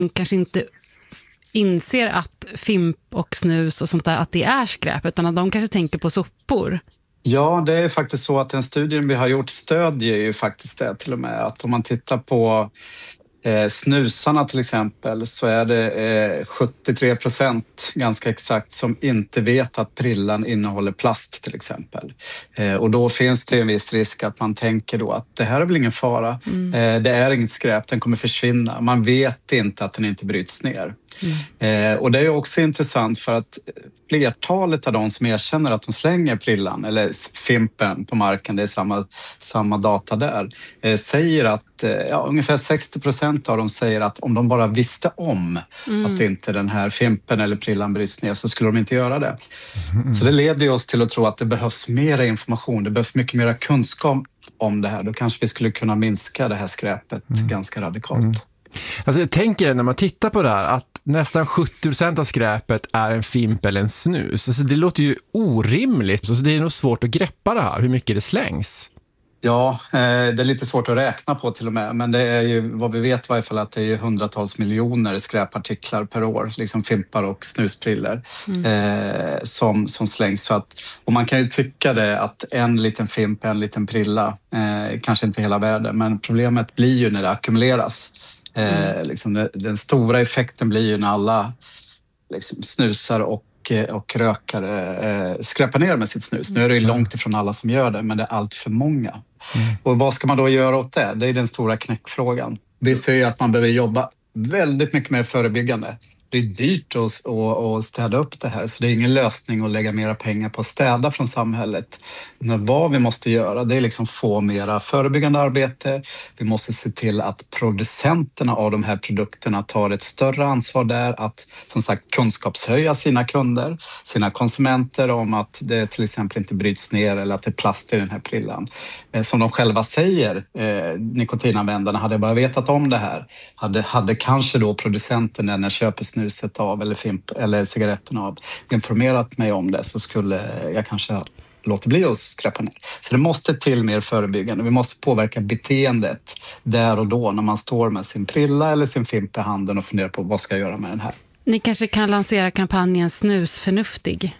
kanske inte inser att fimp och snus och sånt där, att det är skräp, utan att de kanske tänker på sopor. Ja, det är faktiskt så att den studien vi har gjort stödjer ju faktiskt det till och med. Att om man tittar på snusarna till exempel så är det 73% ganska exakt som inte vet att prillan innehåller plast till exempel. Och då finns det en viss risk att man tänker då att det här är väl ingen fara. Det är inget skräp, den kommer försvinna. Man vet inte att den inte bryts ner. Och det är också intressant för att flertalet av de som erkänner att de slänger prillan eller fimpen på marken, det är samma data där, säger att ungefär 60% av dem säger att om de bara visste om att inte den här fimpen eller prillan bryts ner så skulle de inte göra det. Så det leder oss till att tro att det behövs mer information, det behövs mycket mer kunskap om det här. Då kanske vi skulle kunna minska det här skräpet ganska radikalt. Alltså jag tänker när man tittar på det här att nästan 70% av skräpet är en fimp eller en snus. Alltså det låter ju orimligt. Alltså det är nog svårt att greppa det här, hur mycket det slängs. Ja, det är lite svårt att räkna på till och med. Men det är ju vad vi vet i varje fall att det är hundratals miljoner skräpartiklar per år. Liksom fimpar och snuspriller som slängs. Så att, och man kan ju tycka det att en liten fimp, en liten prilla, kanske inte hela världen. Men problemet blir ju när det ackumuleras. Liksom den stora effekten blir ju när alla liksom snusar och rökare skräpar ner med sitt snus. Nu är det ju långt ifrån alla som gör det, men det är allt för många. Och vad ska man då göra åt det? Det är den stora knäckfrågan. Vi ser ju att man behöver jobba väldigt mycket mer förebyggande. Det är dyrt att städa upp det här, så det är ingen lösning att lägga mera pengar på att städa från samhället. Men vad vi måste göra, det är liksom få mera förebyggande arbete. Vi måste se till att producenterna av de här produkterna tar ett större ansvar där, att som sagt kunskapshöja sina kunder, sina konsumenter om att det till exempel inte bryts ner eller att det är plast i den här prillan. Som de själva säger, nikotinanvändarna, hade bara vetat om det här, hade kanske då producenten när jag köper snuset av eller fimp eller cigaretterna av informerat mig om det, så skulle jag kanske låta bli att skräpa ner. Så det måste till mer förebyggande. Vi måste påverka beteendet där och då när man står med sin prilla eller sin fimp i handen och funderar på vad ska jag göra med den här. Ni kanske kan lansera kampanjen Snusförnuftig.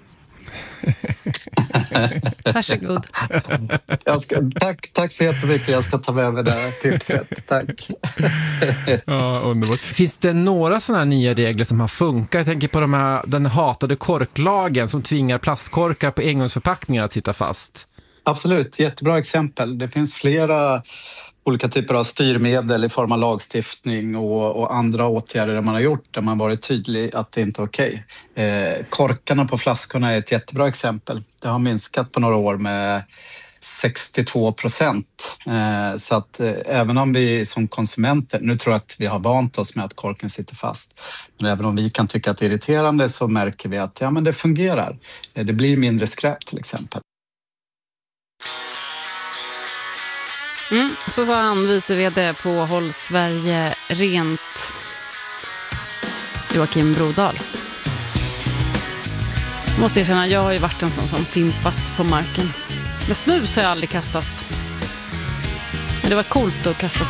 Varsågod. Tack så jättemycket. Jag ska ta med mig det här tipset. Tack. Ja, underbart. Finns det några sådana här nya regler som har funkat? Jag tänker på den hatade korklagen som tvingar plastkorkar på engångsförpackningar att sitta fast. Absolut, jättebra exempel. Det finns flera olika typer av styrmedel i form av lagstiftning och andra åtgärder där man har gjort, där man varit tydlig att det inte är okej. Korkarna på flaskorna är ett jättebra exempel. Det har minskat på några år med 62%. Så att även om vi som konsumenter, nu tror jag att vi har vant oss med att korken sitter fast, men även om vi kan tycka att det är irriterande så märker vi att men det fungerar. Det blir mindre skräp till exempel. Så sa han, vice vd på Håll Sverige Rent, Joakim Brodal. Måste erkänna, jag har ju varit en sån som fimpat på marken. Men snus har jag aldrig kastat. Men det var coolt att kasta